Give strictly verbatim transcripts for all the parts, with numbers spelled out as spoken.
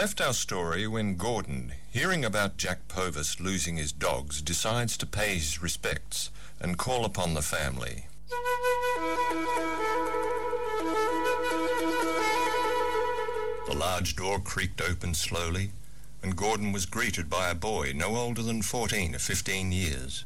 left our story when Gordon, hearing about Jack Purvis losing his dogs, decides to pay his respects and call upon the family. The large door creaked open slowly, and Gordon was greeted by a boy no older than fourteen or fifteen years.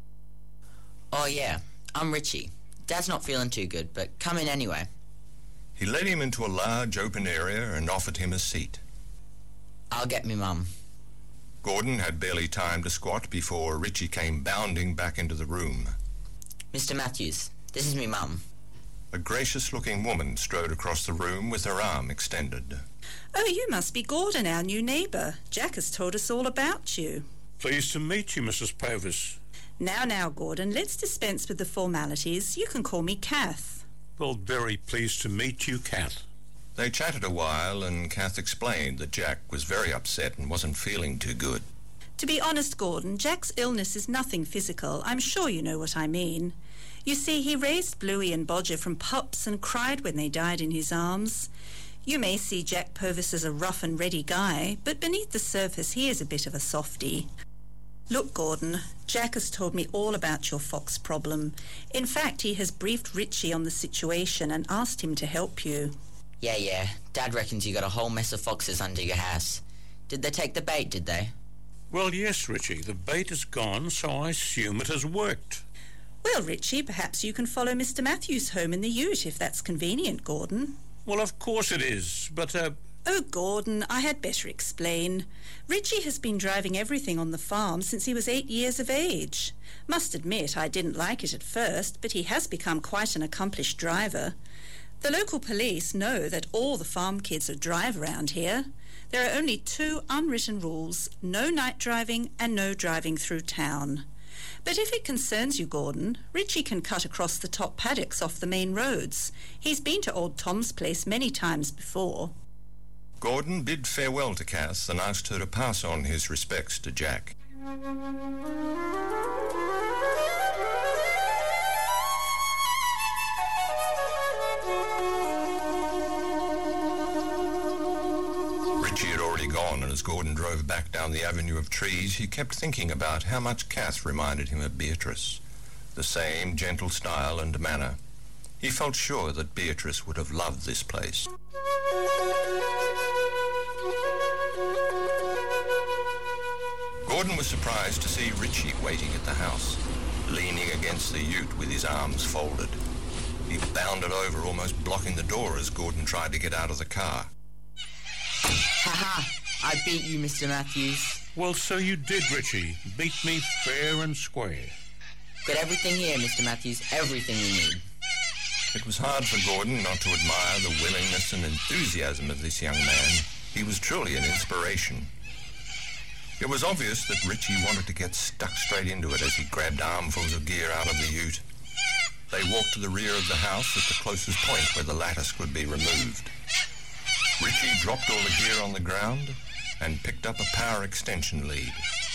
Oh yeah, I'm Richie. Dad's not feeling too good, but come in anyway. He led him into a large open area and offered him a seat. I'll get me mum. Gordon had barely time to squat before Richie came bounding back into the room. Mister Matthews, this is me mum. A gracious-looking woman strode across the room with her arm extended. Oh, you must be Gordon, our new neighbour. Jack has told us all about you. Pleased to meet you, Missus Purvis. Now, now, Gordon, let's dispense with the formalities. You can call me Kath. Well, very pleased to meet you, Kath. They chatted a while, and Kath explained that Jack was very upset and wasn't feeling too good. To be honest, Gordon, Jack's illness is nothing physical. I'm sure you know what I mean. You see, he raised Bluey and Bodger from pups and cried when they died in his arms. You may see Jack Purvis as a rough and ready guy, but beneath the surface he is a bit of a softie. Look, Gordon, Jack has told me all about your fox problem. In fact, he has briefed Richie on the situation and asked him to help you. Yeah, yeah. Dad reckons you got a whole mess of foxes under your house. Did they take the bait, did they? Well, yes, Richie. The bait is gone, so I assume it has worked. Well, Richie, perhaps you can follow Mister Matthews home in the ute, if that's convenient, Gordon. Well, of course it is, but, uh... Oh, Gordon, I had better explain. Richie has been driving everything on the farm since he was eight years of age. Must admit, I didn't like it at first, but he has become quite an accomplished driver. The local police know that all the farm kids are drive around here. There are only two unwritten rules, no night driving and no driving through town. But if it concerns you, Gordon, Richie can cut across the top paddocks off the main roads. He's been to old Tom's place many times before. Gordon bid farewell to Kath and asked her to pass on his respects to Jack. Richie had already gone, and as Gordon drove back down the avenue of trees, he kept thinking about how much Kath reminded him of Beatrice. The same gentle style and manner. He felt sure that Beatrice would have loved this place. Gordon was surprised to see Richie waiting at the house, leaning against the ute with his arms folded. He bounded over, almost blocking the door as Gordon tried to get out of the car. Ha ha! I beat you, Mister Matthews. Well, so you did, Richie. Beat me fair and square. Got everything here, Mister Matthews. Everything you need. It was hard for Gordon not to admire the willingness and enthusiasm of this young man. He was truly an inspiration. It was obvious that Richie wanted to get stuck straight into it as he grabbed armfuls of gear out of the ute. They walked to the rear of the house at the closest point where the lattice could be removed. Richie dropped all the gear on the ground and picked up a power extension lead.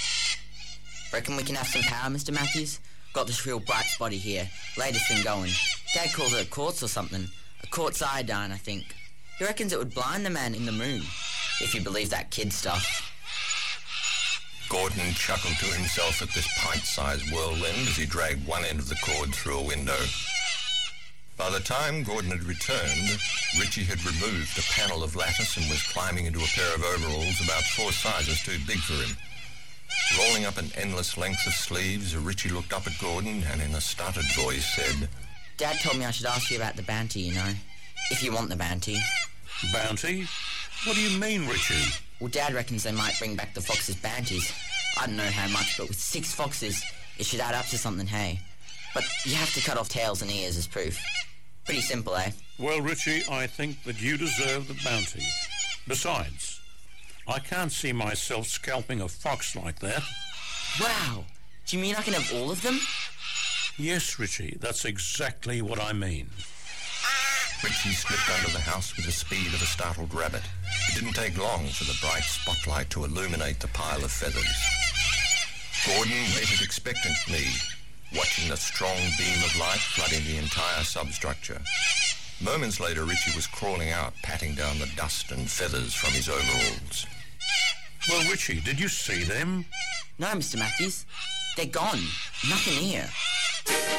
Reckon we can have some power, Mister Matthews? Got this real bright spotty here. Latest thing going. Dad calls it a quartz or something. A quartz iodine, I think. He reckons it would blind the man in the moon, if you believe that kid stuff. Gordon chuckled to himself at this pint-sized whirlwind as he dragged one end of the cord through a window. By the time Gordon had returned, Richie had removed a panel of lattice and was climbing into a pair of overalls about four sizes too big for him. Rolling up an endless length of sleeves, Richie looked up at Gordon and in a stuttered voice said, Dad told me I should ask you about the bounty, you know. If you want the bounty. Bounty? What do you mean, Richie? Well, Dad reckons they might bring back the foxes' bounties. I don't know how much, but with six foxes, it should add up to something, hey? But you have to cut off tails and ears as proof. Pretty simple, eh? Well, Richie, I think that you deserve the bounty. Besides, I can't see myself scalping a fox like that. Wow! Do you mean I can have all of them? Yes, Richie, that's exactly what I mean. Richie slipped under the house with the speed of a startled rabbit. It didn't take long for the bright spotlight to illuminate the pile of feathers. Gordon waited expectantly, watching the strong beam of light flooding the entire substructure. Moments later, Richie was crawling out, patting down the dust and feathers from his overalls. Well, Richie, did you see them? No, Mister Matthews. They're gone. Nothing here.